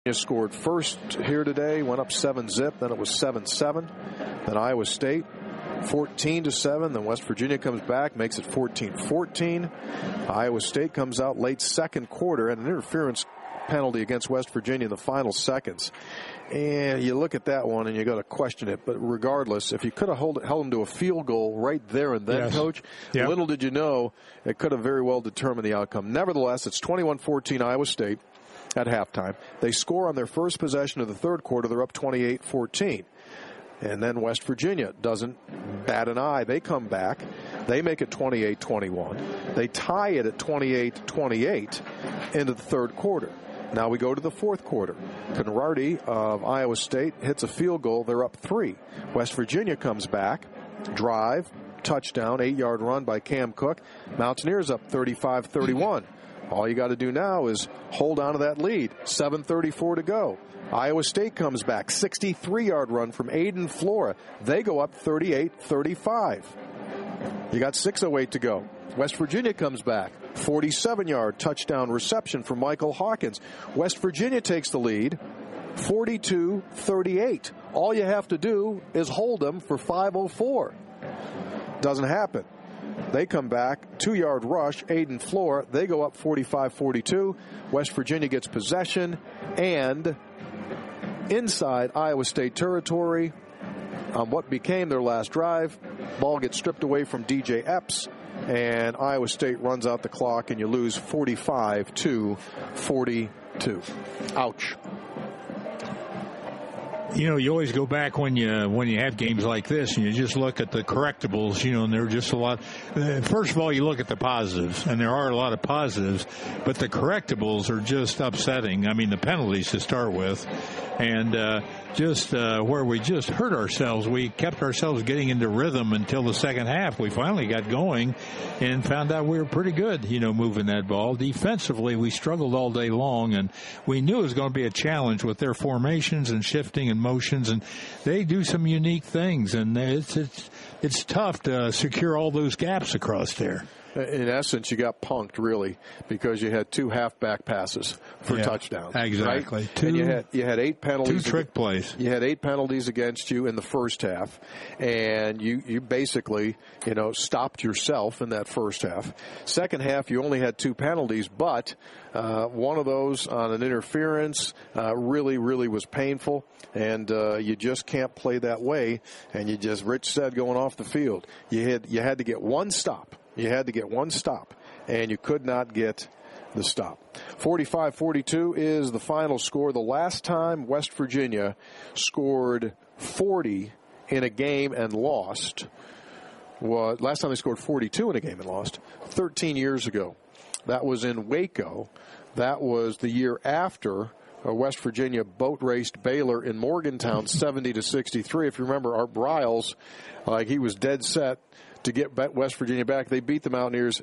scored first here today, went up 7-zip, then it was 7-7. Then Iowa State 14-7. Then West Virginia comes back, makes it 14-14. Iowa State comes out late second quarter and an interference penalty against West Virginia in the final seconds. And you look at that one and you got to question it. But regardless, if you could have held them to a field goal right there and then, Coach, little did you know it could have very well determined the outcome. Nevertheless, it's 21-14 Iowa State at halftime. They score on their first possession of the third quarter. They're up 28-14. And then West Virginia doesn't bat an eye. They come back. They make it 28-21. They tie it at 28-28 into the third quarter. Now we go to the fourth quarter. Conradi of Iowa State hits a field goal. They're up 3. West Virginia comes back. Drive, touchdown, 8-yard run by Cam Cook. Mountaineers up 35-31. All you got to do now is hold on to that lead. 7:34 to go. Iowa State comes back. 63-yard run from Aiden Flora. They go up 38-35. You got 6:08 to go. West Virginia comes back. 47-yard touchdown reception from Michael Hawkins. West Virginia takes the lead. 42-38. All you have to do is hold them for 5:04. Doesn't happen. They come back, 2-yard rush, Aiden Flora. They go up 45-42. West Virginia gets possession, and inside Iowa State territory on what became their last drive, ball gets stripped away from DJ Epps, and Iowa State runs out the clock, and you lose 45-42. Ouch. You know, you always go back when you have games like this and you just look at the correctables, and there are just a lot. First of all, you look at the positives, and there are a lot of positives, but the correctables are just upsetting. I mean, the penalties to start with, and where we just hurt ourselves. We kept ourselves getting into rhythm until the second half. We finally got going and found out we were pretty good, moving that ball. Defensively, we struggled all day long, and we knew it was going to be a challenge with their formations and shifting and motions, and they do some unique things, and it's tough to secure all those gaps across there. In essence, you got punked, really, because you had 2 halfback passes for touchdowns. Exactly. Right? And you had 8 penalties. 2 trick plays. You had 8 penalties against you in the first half, and you basically, stopped yourself in that first half. Second half, you only had 2 penalties, but one of those on an interference really, really was painful, and you just can't play that way. And Rich said, going off the field, you had to get one stop. You had to get one stop, and you could not get the stop. 45-42 is the final score. The last time West Virginia scored 40 in a game and lost was, last time they scored 42 in a game and lost, 13 years ago. That was in Waco. That was the year after West Virginia boat raced Baylor in Morgantown 70-63. If you remember, Art Briles, he was dead set to get West Virginia back. They beat the Mountaineers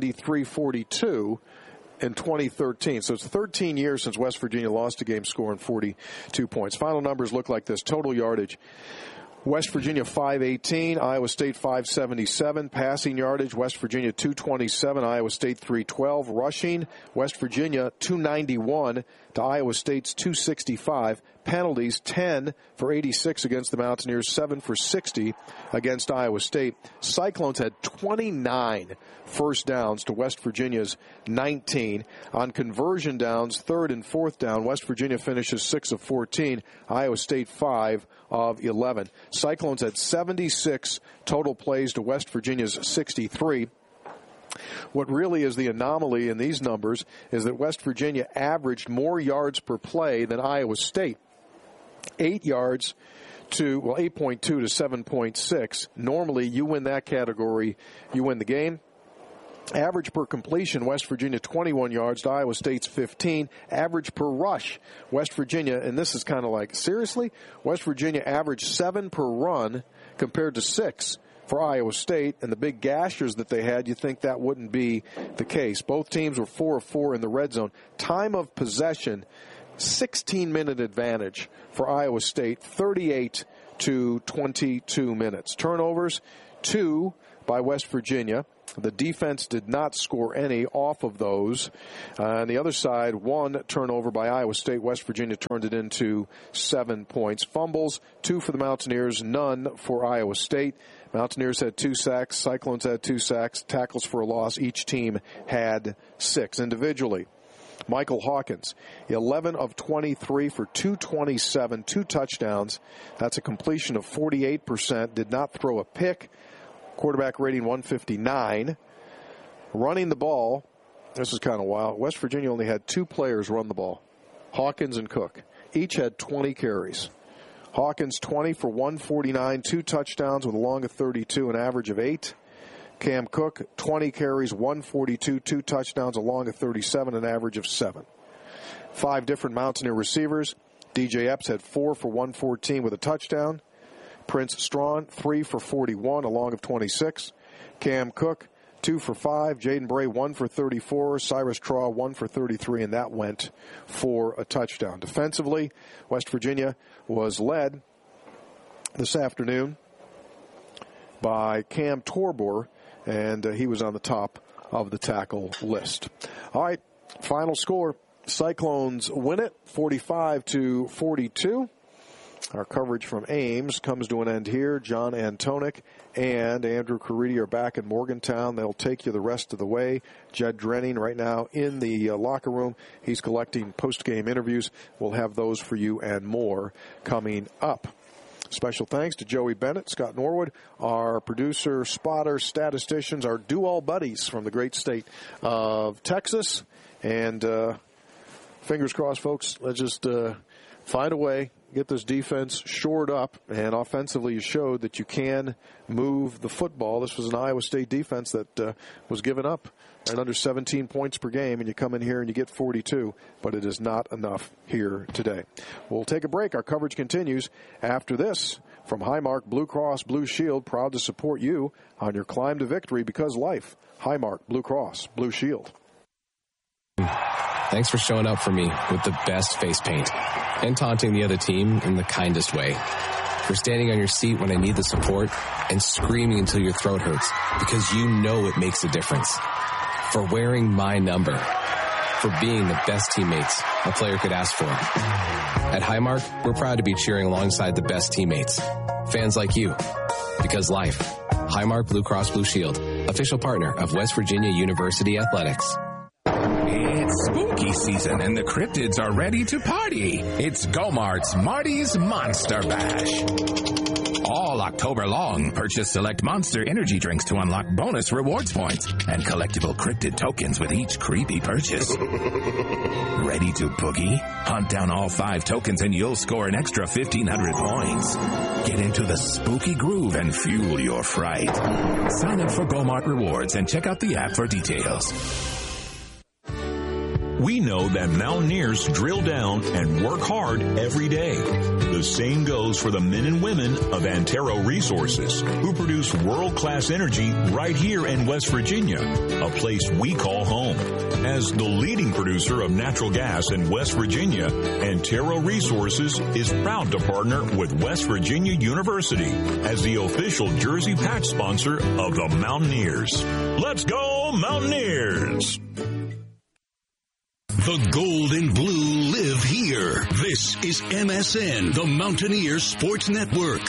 73-42 in 2013. So it's 13 years since West Virginia lost a game scoring 42 points. Final numbers look like this. Total yardage: West Virginia 518, Iowa State 577. Passing yardage: West Virginia 227, Iowa State 312. Rushing: West Virginia 291 to Iowa State's 265. Penalties: 10 for 86 against the Mountaineers, 7 for 60 against Iowa State. Cyclones had 29 first downs to West Virginia's 19. On conversion downs, third and fourth down, West Virginia finishes 6 of 14, Iowa State 5 of 11. Cyclones had 76 total plays to West Virginia's 63. What really is the anomaly in these numbers is that West Virginia averaged more yards per play than Iowa State. 8.2 to 7.6. Normally, you win that category, you win the game. Average per completion, West Virginia 21 yards to Iowa State's 15. Average per rush, West Virginia, and this is kind of like, seriously? West Virginia averaged 7 per run compared to 6 for Iowa State, and the big gashers that they had, you think that wouldn't be the case. Both teams were 4 of 4 in the red zone. Time of possession, 16-minute advantage for Iowa State, 38 to 22 minutes. Turnovers, 2 by West Virginia. The defense did not score any off of those. On the other side, one turnover by Iowa State. West Virginia turned it into 7 points. Fumbles, 2 for the Mountaineers, none for Iowa State. Mountaineers had 2 sacks. Cyclones had 2 sacks. Tackles for a loss. Each team had 6 individually. Michael Hawkins, 11 of 23 for 227, 2 touchdowns. That's a completion of 48%. Did not throw a pick. Quarterback rating 159. Running the ball, this is kind of wild. West Virginia only had 2 players run the ball, Hawkins and Cook. Each had 20 carries. Hawkins 20 for 149, 2 touchdowns with a long of 32, an average of 8. Cam Cook 20 carries, 142, 2 touchdowns, a long of 37, an average of 7. 5 different Mountaineer receivers. DJ Epps had 4 for 114 with a touchdown. Prince Strawn, 3 for 41, a long of 26. Cam Cook, 2 for 5. Jaden Bray, 1 for 34. Cyrus Traw, 1 for 33, and that went for a touchdown. Defensively, West Virginia was led this afternoon by Cam Torbor, and he was on the top of the tackle list. All right, final score. Cyclones win it, 45-42. Our coverage from Ames comes to an end here. John Antonic and Andrew Caridi are back in Morgantown. They'll take you the rest of the way. Jed Drenning right now in the locker room. He's collecting post-game interviews. We'll have those for you and more coming up. Special thanks to Joey Bennett, Scott Norwood, our producer, spotter, statisticians, our do-all buddies from the great state of Texas. And fingers crossed, folks, let's just find a way, get this defense shored up, and offensively you showed that you can move the football. This was an Iowa State defense that was giving up at under 17 points per game, and you come in here and you get 42, but it is not enough here today. We'll take a break. Our coverage continues after this from Highmark Blue Cross Blue Shield, proud to support you on your climb to victory because life. Highmark Blue Cross Blue Shield. Thanks for showing up for me with the best face paint and taunting the other team in the kindest way. For standing on your seat when I need the support and screaming until your throat hurts because you know it makes a difference. For wearing my number. For being the best teammates a player could ask for. At Highmark, we're proud to be cheering alongside the best teammates. Fans like you. Because life. Highmark Blue Cross Blue Shield. Official partner of West Virginia University Athletics. It's spooky season and the cryptids are ready to party. It's Go-Mart's Marty's Monster Bash. All October long, purchase select Monster energy drinks to unlock bonus rewards points and collectible cryptid tokens with each creepy purchase. Ready to boogie? Hunt down all 5 tokens and you'll score an extra 1,500 points. Get into the spooky groove and fuel your fright. Sign up for Go-Mart Rewards and check out the app for details. We know that Mountaineers drill down and work hard every day. The same goes for the men and women of Antero Resources, who produce world-class energy right here in West Virginia, a place we call home. As the leading producer of natural gas in West Virginia, Antero Resources is proud to partner with West Virginia University as the official jersey patch sponsor of the Mountaineers. Let's go, Mountaineers! The gold and blue live here. This is MSN, the Mountaineers Sports Network.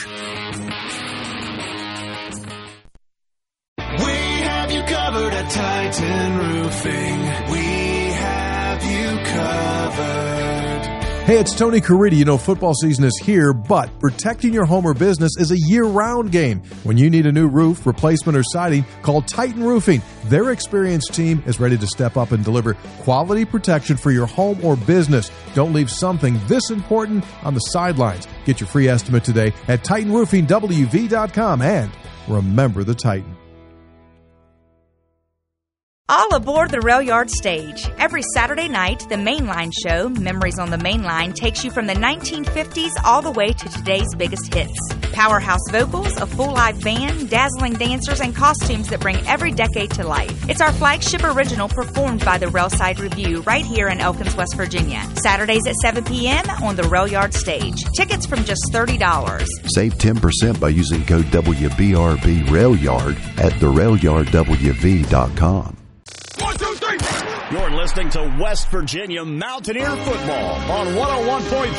We have you covered at Titan Roofing. We have you covered. Hey, it's Tony Caridi. You know, football season is here, but protecting your home or business is a year-round game. When you need a new roof, replacement, or siding, call Titan Roofing. Their experienced team is ready to step up and deliver quality protection for your home or business. Don't leave something this important on the sidelines. Get your free estimate today at TitanRoofingWV.com, and remember the Titan. All aboard the Rail Yard stage. Every Saturday night, the Mainline show, Memories on the Mainline, takes you from the 1950s all the way to today's biggest hits. Powerhouse vocals, a full live band, dazzling dancers, and costumes that bring every decade to life. It's our flagship original performed by the Railside Review right here in Elkins, West Virginia. Saturdays at 7 p.m. on the Rail Yard stage. Tickets from just $30. Save 10% by using code WBRB RailYard at therailyardwv.com. 1, 2, 3. You're listening to West Virginia Mountaineer football on 101.3